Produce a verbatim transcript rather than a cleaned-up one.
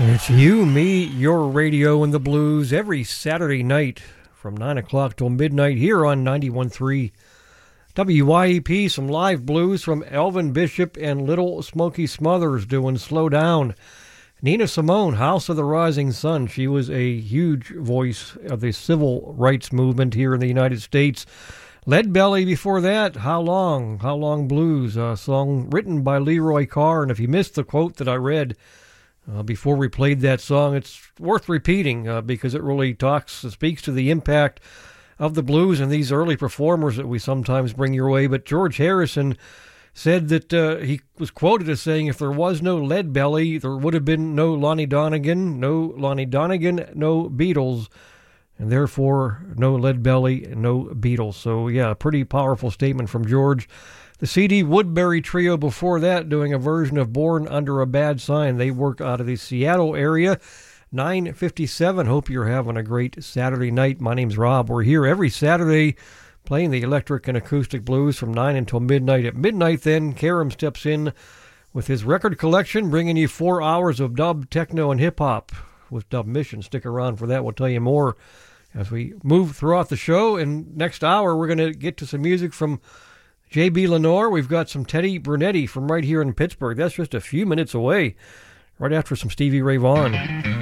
It's you, me, your radio, and the blues every Saturday night from nine o'clock till midnight here on ninety-one point three W Y E P. Some live blues from Elvin Bishop and Little Smoky Smothers doing Slow Down. Nina Simone, House of the Rising Sun. She was a huge voice of the civil rights movement here in the United States. Lead Belly before that, How Long? How Long Blues, a song written by Leroy Carr. And if you missed the quote that I read uh, before we played that song, it's worth repeating uh, because it really talks, it speaks to the impact of the blues and these early performers that we sometimes bring your way. But George Harrison said that uh, he was quoted as saying, if there was no Lead Belly, there would have been no Lonnie Donegan, no Lonnie Donegan, no Beatles, and therefore no Lead Belly, no Beatles. So yeah, a pretty powerful statement from George. The C D Woodbury Trio before that doing a version of Born Under a Bad Sign. They work out of the Seattle area. nine fifty-seven. Hope you're having a great Saturday night. My name's Rob. We're here every Saturday playing the electric and acoustic blues from nine until midnight. At midnight, then, Karam steps in with his record collection, bringing you four hours of dub, techno, and hip-hop with Dub Mission. Stick around for that. We'll tell you more as we move throughout the show. And next hour, we're going to get to some music from J B. Lenore. We've got some Teddy Brunetti from right here in Pittsburgh. That's just a few minutes away, right after some Stevie Ray Vaughan.